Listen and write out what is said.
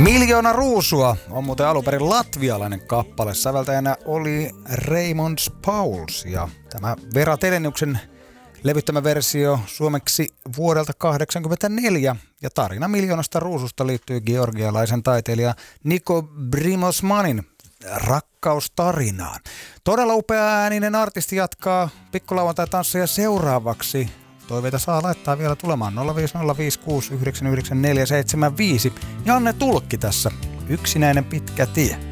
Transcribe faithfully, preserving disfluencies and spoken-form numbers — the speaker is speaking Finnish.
Miljoona ruusua on muuten alunperin latvialainen kappale. Säveltäjänä oli Raymond Pauls ja tämä Vera Teleniuksen levyttämä versio suomeksi vuodelta kahdeksankymmentäneljä. Ja tarina miljoonasta ruususta liittyy georgialaisen taiteilija Niko Brimosmanin rakkaustarinaan. Todella upea ääninen artisti jatkaa pikkulauantai-tansseja seuraavaksi. Toiveita saa laittaa vielä tulemaan nolla viisi nolla viisi kuusi yhdeksän yhdeksän neljä seitsemän viisi. Ja Anne Tulkki tässä. Yksinäinen pitkä tie.